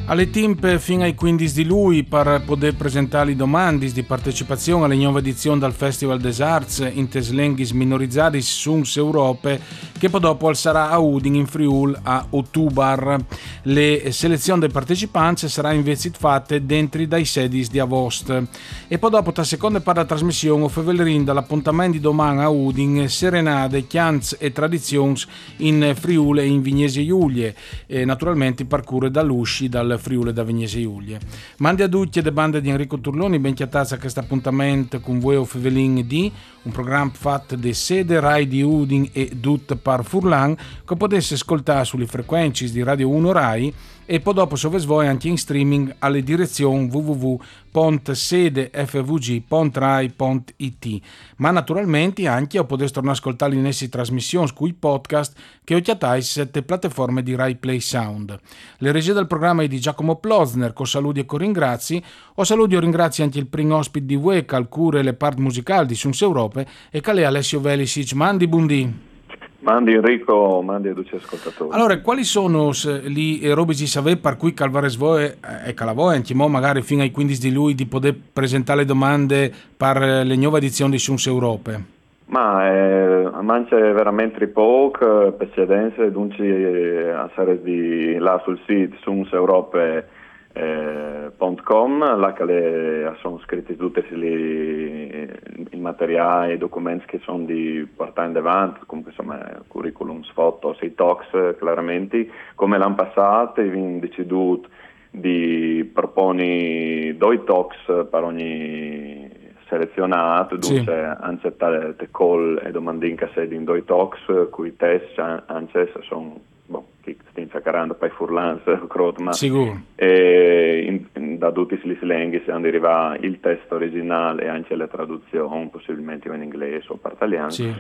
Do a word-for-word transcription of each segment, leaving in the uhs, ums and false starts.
Alle timp fino ai quindici di luglio per poter presentare le domande di partecipazione alle nuove edizioni del Festival des Arts in teslenghis minorizzati Suns Europe, che poi dopo sarà a Udin in Friul a ottobre. Le selezioni dei partecipanti saranno invece fatte dentro dai sedis di agosto. E poi dopo la seconda parte della trasmissione offriamo dall'appuntamento di domani a Udin serenade, chiants e tradizioni in Friul e in Vignese Giulie, e naturalmente parcure dall'usci dal Friuli da Vignese Giulie. Mandi a tutti le bande di Enrico Turloni, ben chiatazza a questo appuntamento con voi o Fevelin di un programma fatto di sede Rai di Udin e Dut par Furlan, che potesse ascoltare sulle frequenze di Radio uno Rai e poi dopo se voi anche in streaming alle direzioni w w w punto sede f v g punto rai punto i t, ma naturalmente anche potete tornare a ascoltare le nostre trasmissioni con i podcast che ho chiatai sette piattaforme di Rai Play Sound. Le regie del programma è di Giacomo Plozner, con saluti e con ringrazi. O saluti e ringrazio anche il primo ospite di W E C, al cure le part musicali di Suns Europe e che è Alessio Velisic. Mandi buondì. Mandi Enrico, mandi a tutti gli ascoltatori. Allora, quali sono le robe di sapere per cui Calvares voi e Calavoe, anche mo magari fino ai quindici di luglio, di poter presentare le domande per le nuove edizioni di Suns Europe? Ma eh, a mancia veramente poco, precedenze, dunque a serie di là sul sito suns europe punto com, là che le, sono scritti tutti i materiali e i documenti che sono di portare in davanti, comunque insomma curriculum, foto, i talks chiaramente, come l'anno passato abbiamo deciso di proporre due talks per ogni selezionato, dunque sì. Anche te call e domandine che sei in due talks, cui test anche sono boh, che stiamo cercando per Furlans, ma sicuro. E in, in, da tutti gli slanghi si arriva il testo originale e anche le traduzioni, possibilmente in inglese o per italiano, sì.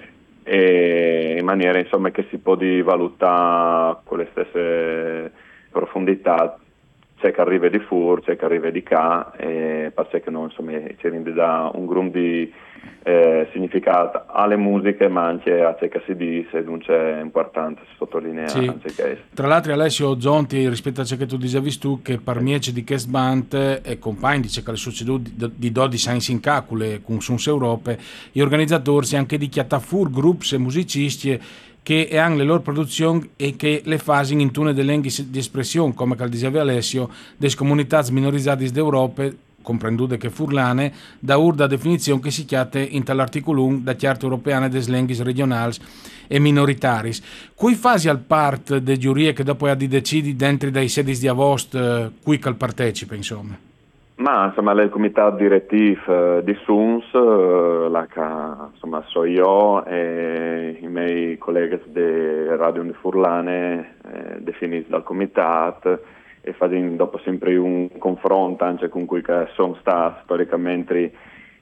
E in maniera insomma che si può di valutare con le stesse profondità, c'è che arriva di fur, c'è che arriva di ca, e perché che non insomma ci rende da un gruppo di eh, significato alle musiche, ma anche a ciò che si dice, dunque è importante sottolineare sì. Anche questo. Tra l'altro Alessio Zonti, rispetto a ciò che tu dicevi tu, che per me di questa band e compagni dice che le succeduto di dodici anni in calcolo con Suns Europe, gli organizzatori anche di chiattafur gruppi e musicisti che hanno le loro produzioni e che le fanno in tune delle lingue di espressione, come diceva Alessio, delle comunità minorizzate d'Europa, comprendute che furlane, da urda definizione che si chiate in tall'articolo uno da chiarte europeane des lingues regionali e minoritaris. Cui fasi al part de giurie che dopo ha di decidi dentro dai sedici di agosto, qui che partecipa, insomma? Ma insomma il comitato direttivo eh, di Suns, eh, la che insomma so io e i miei colleghi di Radio di Furlane eh, definiti dal comitato e facendo dopo sempre un confronto anche con cui che sono stati storicamente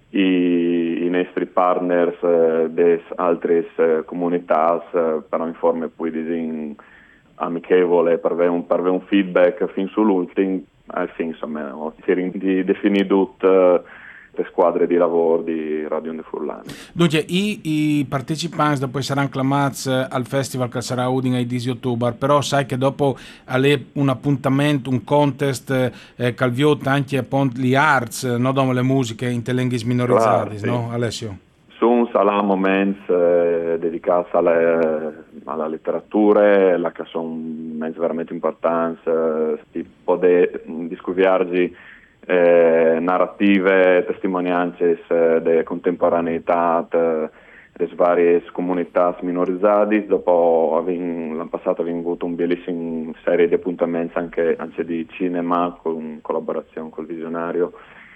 i, i nostri partners eh, delle altre eh, comunità eh, per un informe poi di amichevole per avere un, per avere un feedback fin sull'ultimo. Al fin, insomma, si è definito tutte le squadre di lavoro di Radio di Furlane. Dunque, i, i partecipanti dopo saranno chiamati al festival che sarà a Udine il dieci ottobre, però sai che dopo è un appuntamento, un contest eh, che avviota anche appunto le arts, no, dopo le musiche in lingue minorizzate, claro, no, sì. Alessio? Sono salà momenti eh, dedicati alle, alla letteratura, la che sono momenti veramente importanti, eh, di poter discuterci eh, narrative, testimonianze eh, della contemporaneità delle varie comunità minorizzate. Dopo l'anno passato abbiamo avuto un bellissimo serie di appuntamenti anche, anche di cinema con collaborazione col visionario.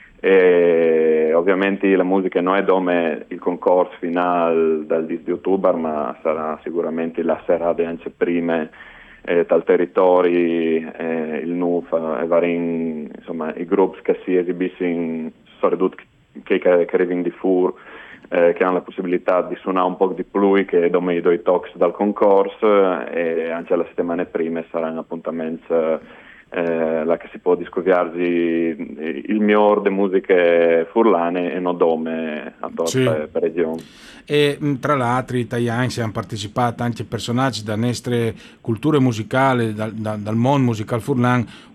E ovviamente la musica non è come il concorso finale dal dieci di ottobre, ma sarà sicuramente la serata anche prima eh, dal territorio, eh, il N U F e vari insomma i gruppi che si esibiscono soprattutto che, che, che arrivano di fur, eh, che hanno la possibilità di suonare un po' di più che dopo i due talks dal concorso, e anche la settimana prima saranno appuntamenti eh, la che si può discutersi il miglior de musiche furlane e non dome a tutta sì. per regione. E tra l'altro italiani hanno partecipato anche personaggi da nostre culture musicali, dal, da, dal mondo musical furlan,